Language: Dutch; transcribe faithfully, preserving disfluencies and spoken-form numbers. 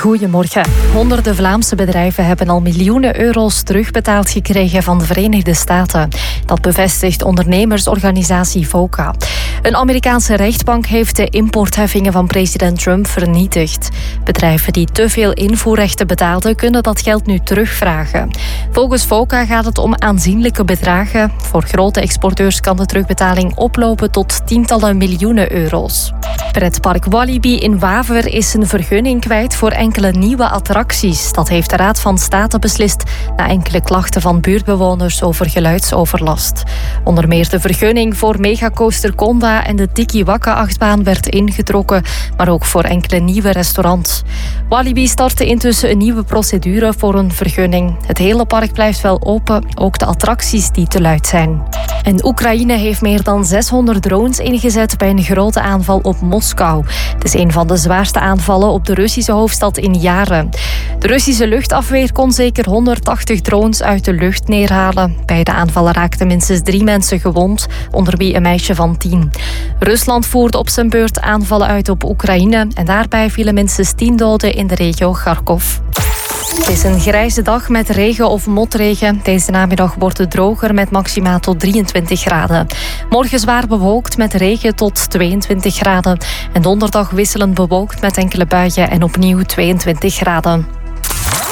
Goedemorgen. Honderden Vlaamse bedrijven hebben al miljoenen euro's terugbetaald gekregen van de Verenigde Staten. Dat bevestigt ondernemersorganisatie VOCA. Een Amerikaanse rechtbank heeft de importheffingen van president Trump vernietigd. Bedrijven die te veel invoerrechten betaalden, kunnen dat geld nu terugvragen. Volgens VOCA gaat het om aanzienlijke bedragen. Voor grote exporteurs kan de terugbetaling oplopen tot tientallen miljoenen euro's. Pretpark Walibi in Waver is een vergunning kwijt voor enkele nieuwe attracties. Dat heeft de Raad van State beslist na enkele klachten van buurtbewoners over geluidsoverlast. Onder meer de vergunning voor Megacoaster Conda en de Tiki Waka achtbaan werd ingetrokken, maar ook voor enkele nieuwe restaurants. Walibi startte intussen een nieuwe procedure voor een vergunning. Het hele park blijft wel open, ook de attracties die te luid zijn. En Oekraïne heeft meer dan zeshonderd drones ingezet bij een grote aanval op Moskou. Het is een van de zwaarste aanvallen op de Russische hoofdstad in jaren. De Russische luchtafweer kon zeker honderdtachtig drones uit de lucht neerhalen. Bij de aanvallen raakten minstens drie mensen gewond, onder wie een meisje van tien. Rusland voerde op zijn beurt aanvallen uit op Oekraïne en daarbij vielen minstens tien doden in de regio Kharkov. Het is een grijze dag met regen of motregen. Deze namiddag wordt het droger met maximaal tot drieëntwintig graden. Morgen zwaar bewolkt met regen tot tweeëntwintig graden. En donderdag wisselend bewolkt met enkele buien en opnieuw tweeëntwintig graden.